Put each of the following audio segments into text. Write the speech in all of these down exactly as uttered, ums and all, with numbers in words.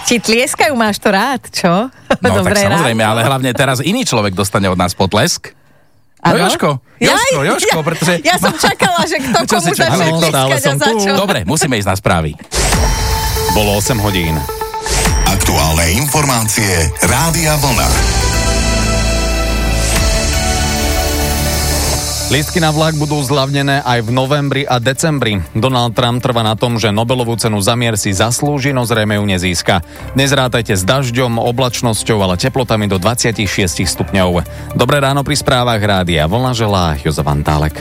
Ti tlieskajú, máš to rád, čo? No Dobré tak samozrejme, ráno. ale hlavne teraz iný človek dostane od nás potlesk. No Ano? Jožko, Jožko, Jožko, ja, pretože... Ja som čakala, že kto Čo si komu začne čakala? tlieskať a za čo. Dobre, musíme ísť na správy. Bolo osem hodín. Aktuálne informácie Rádia Vlna. Lístky na vlak budú zľavnené aj v novembri a decembri. Donald Trump trvá na tom, že Nobelovú cenu za mier si zaslúži, no zrejme ju nezíska. Dnes rátajte s dažďom, oblačnosťou, ale teplotami do dvadsaťšesť stupňov. Dobré ráno pri správach Rádia Vlna želá Jozef Antálek.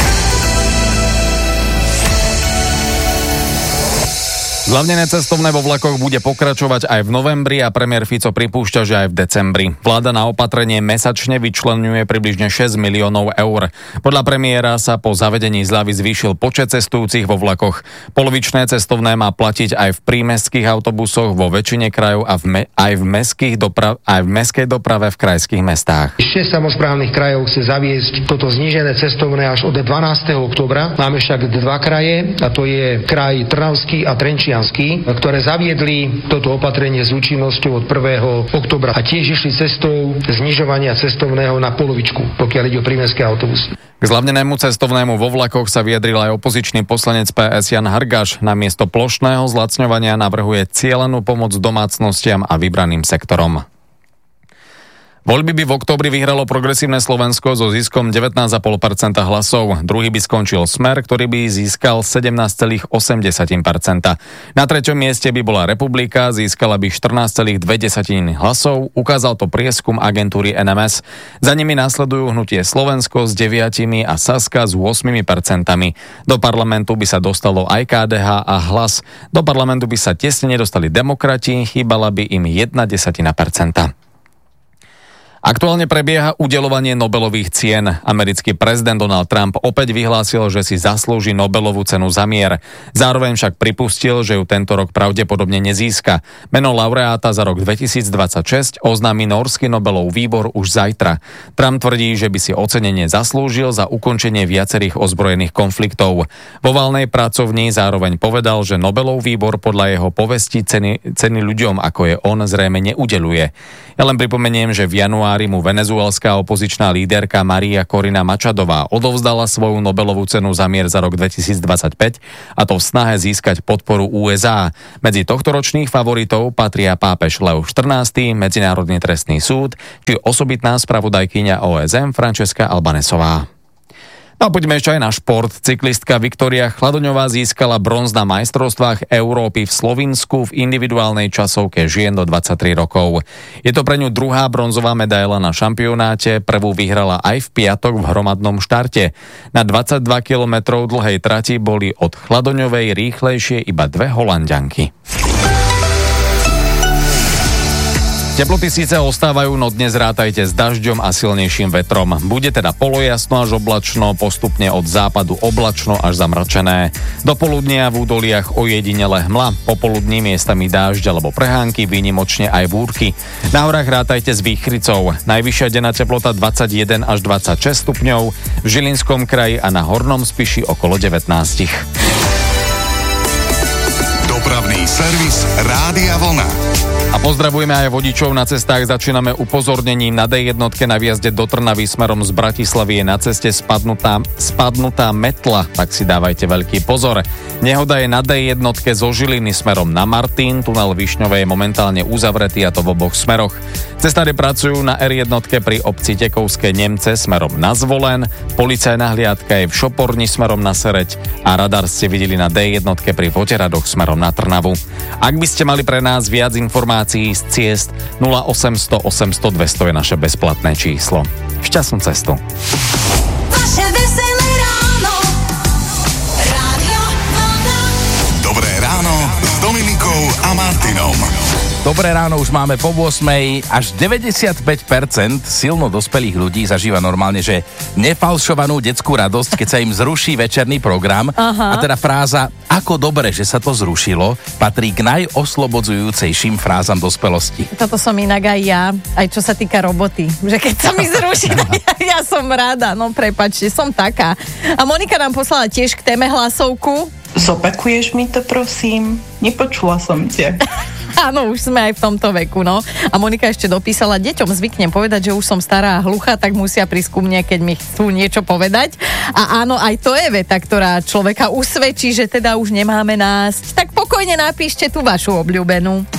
Zľavnené cestovné vo vlakoch bude pokračovať aj v novembri a premiér Fico pripúšťa, že aj v decembri. Vláda na opatrenie mesačne vyčleňuje približne šesť miliónov eur. Podľa premiéra sa po zavedení zľavy zvýšil počet cestujúcich vo vlakoch. Polovičné cestovné má platiť aj v prímestských autobusoch vo väčšine krajov a v me- aj v mestských dopra- aj v mestskej doprave v krajských mestách. šesť samosprávnych krajov chce zaviesť toto znížené cestovné až od dvanásteho októbra. Máme však dva kraje, a to je kraj Trnavský a Trenčiansky, ktoré zaviedli toto opatrenie s účinnosťou od prvého októbra a tiež išli cestou znižovania cestovného na polovičku, pokiaľ ide o prímestské autobusy. K zľavnenému cestovnému vo vlakoch sa vyjadril aj opozičný poslanec pé es Jan Hargaš. Namiesto plošného zlacňovania navrhuje cielenú pomoc domácnostiam a vybraným sektorom. Voľby by v októbri vyhralo Progresívne Slovensko so ziskom devätnásť celá päť percenta hlasov. Druhý by skončil Smer, ktorý by získal sedemnásť celá osem percenta. Na treťom mieste by bola Republika, získala by štrnásť celá dva hlasov. Ukázal to prieskum agentúry en em es. Za nimi následujú Hnutie Slovensko s deviatimi a Saska s ôsmimi percentami. Do parlamentu by sa dostalo aj ká dé há a Hlas. Do parlamentu by sa tesne nedostali Demokrati, chýbala by im jedna desatina percenta. Aktuálne prebieha udeľovanie Nobelových cien. Americký prezident Donald Trump opäť vyhlásil, že si zaslúži Nobelovú cenu za mier. Zároveň však pripustil, že ju tento rok pravdepodobne nezíska. Meno laureáta za rok dvetisícdvadsaťšesť oznámi Nórsky Nobelov výbor už zajtra. Trump tvrdí, že by si ocenenie zaslúžil za ukončenie viacerých ozbrojených konfliktov. Vo valnej pracovni zároveň povedal, že Nobelov výbor podľa jeho povesti ceny, ceny ľuďom, ako je on, zrejme neudeľuje. Ja len pripomeniem, že v januári mu venezuelská opozičná líderka Maria Corina Machadová odovzdala svoju Nobelovú cenu za mier za rok dvetisícdvadsaťpäť, a to v snahe získať podporu ú es á. Medzi tohtoročných favoritov patria pápež Leo štrnásty, Medzinárodný trestný súd či osobitná spravodajkyňa ó es en Francesca Albanesová. No a poďme ešte aj na šport. Cyklistka Viktória Chladoňová získala bronz na majstrovstvách Európy v Slovinsku v individuálnej časovke žien do dvadsaťtri rokov. Je to pre ňu druhá bronzová medaila na šampionáte, prvú vyhrala aj v piatok v hromadnom štarte. Na dvadsaťdva kilometrov dlhej trati boli od Chladoňovej rýchlejšie iba dve Holanďanky. Teploty síce ostávajú, no dnes rátajte s dažďom a silnejším vetrom. Bude teda polojasno až oblačno, postupne od západu oblačno až zamračené. Do poludnia v údoliach ojedinele hmla, popoludní miestami dážď alebo prehánky, výnimočne aj búrky. Na horách rátajte s výchricou. Najvyššia denná teplota dvadsaťjeden až dvadsaťšesť stupňov, v Žilinskom kraji a na Hornom Spiši okolo devätnásť. Dopravný servis Rádia Vlna. A pozdravujeme aj vodičov na cestách. Začíname upozornením na dé jedna na výjazde do Trnavy smerom z Bratislavy. Je na ceste spadnutá, spadnutá metla, tak si dávajte veľký pozor. Nehoda je na dé jedna zo Žiliny smerom na Martin. Tunel Višňové je momentálne uzavretý, a to v oboch smeroch. Cestári pracujú na er jedna pri obci Tekovské Nemce smerom na Zvolen. Policajná hliadka je v Šoporni smerom na Sereď a radar ste videli na dé jedna pri Voteradoch smerom na Trnavu. Ak by ste mali pre nás viac informácií z ciest, nula osemsto osemsto dvesto je naše bezplatné číslo. Šťastnú cestu. Vaše veselé ráno. Rádio Vlna. Dobré ráno s Dominikou a Martinom. Dobré ráno, už máme po ôsmej. Až deväťdesiatpäť percent silno dospelých ľudí zažíva normálne, že nefalšovanú detskú radosť, keď sa im zruší večerný program. Aha. A teda fráza "ako dobre, že sa to zrušilo" patrí k najoslobodzujúcejším frázam dospelosti. Toto som inak aj ja, aj čo sa týka roboty. Že keď sa mi zruší, tak ja, ja som rada. No prepáčte, som taká. A Monika nám poslala tiež k téme hlasovku. Zopakuješ mi to, prosím? Nepočula som ťa. Áno, už sme aj v tomto veku, no. A Monika ešte dopísala, deťom zvyknem povedať, že už som stará a hluchá, tak musia prísť ku mne, keď mi chcú niečo povedať. A áno, aj to je veta, ktorá človeka usvedčí, že teda už nemáme násť. Tak pokojne napíšte tú vašu obľúbenú.